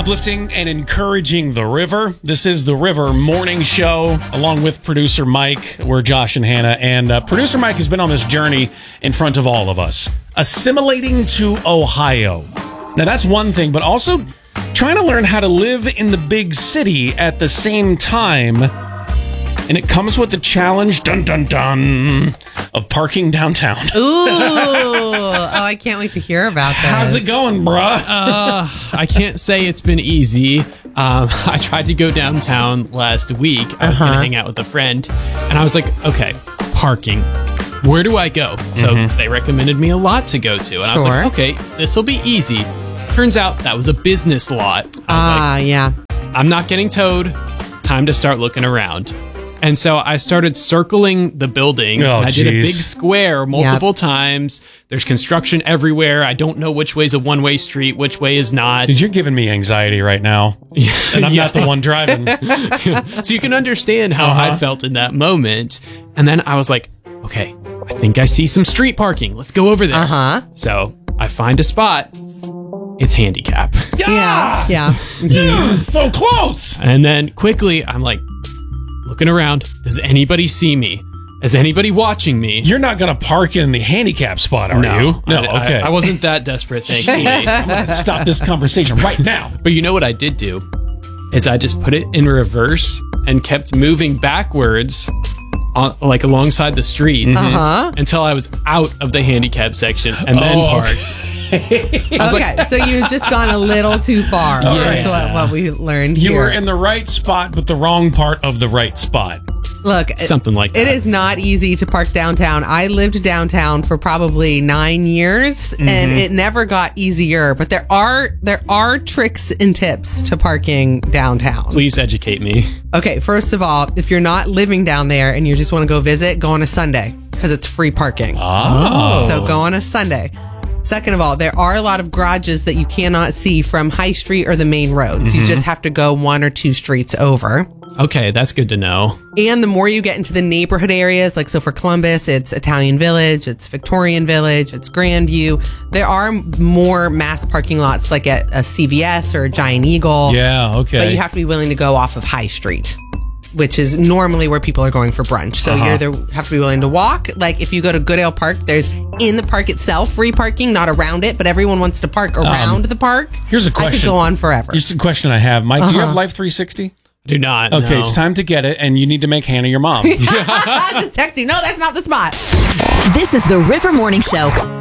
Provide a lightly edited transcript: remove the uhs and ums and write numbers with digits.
uplifting and encouraging the river. This is the River Morning Show, along with producer Mike. We're Josh and Hannah, and producer Mike has been on this journey in front of all of us, assimilating to Ohio. Now, that's one thing, but also trying to learn how to live in the big city at the same time. And it comes with the challenge, dun dun dun, of parking downtown. I can't wait to hear about this. How's it going, bruh? I can't say it's been easy. I tried to go downtown last week. I was going to hang out with a friend, and I was like, okay, parking. Where do I go? So they recommended me a lot to go to, and I was like, okay, this will be easy. Turns out that was a business lot. I was like, yeah. I'm not getting towed. Time to start looking around. And so I started circling the building. I did a big square multiple times. There's construction everywhere. I don't know which way's a one-way street, which way is not. Dude, you're giving me anxiety right now. And I'm not the one driving. So you can understand how I felt in that moment. And then I was like, okay, I think I see some street parking. Let's go over there. So I find a spot. It's handicap. Yeah. So close. And then quickly, I'm like, looking around. Does anybody see me? Is anybody watching me? You're not going to park in the handicap spot, are you? No, okay. I wasn't that desperate, thankfully. I'm going to stop this conversation right now. But you know what I did do? Is I just put it in reverse and kept moving backwards like alongside the street until I was out of the handicap section and then parked. So you've just gone a little too far. That's what we learned here. You were in the right spot, but the wrong part of the right spot. Look, something like that. It is not easy to park downtown. I lived downtown for probably 9 years, and it never got easier. But there are tricks and tips to parking downtown. Please educate me. Okay, first of all, if you're not living down there and you just want to go visit, go on a Sunday because it's free parking. So go on a Sunday. Second of all, there are a lot of garages that you cannot see from High Street or the main roads. You just have to go 1 or 2 streets over. Okay, that's good to know. And the more you get into the neighborhood areas, like so for Columbus, it's Italian Village, it's Victorian Village, it's Grandview. There are more mass parking lots like at a CVS or a Giant Eagle. Yeah, okay. But you have to be willing to go off of High Street, which is normally where people are going for brunch. So you either have to be willing to walk. Like if you go to Goodale Park, there's in the park itself free parking, not around it, but everyone wants to park around the park. Here's a question. I could go on forever. Here's a question I have. Mike, do you have Life 360? I do not. Okay, no. It's time to get it, and you need to make Hannah your mom. Just text you. No, that's not the spot. This is the River Morning Show.